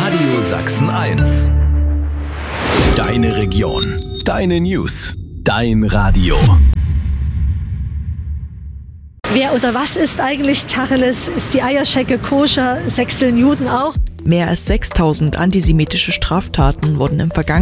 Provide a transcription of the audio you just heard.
Radio Sachsen 1. Deine Region, deine News, dein Radio. Wer oder was ist eigentlich Tacheles? Ist die Eierschecke koscher? Sächseln Juden auch? Mehr als 6.000 antisemitische Straftaten wurden im vergangenen